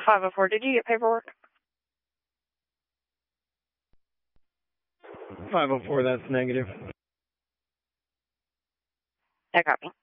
504, did you get paperwork? 504, that's negative. I copy.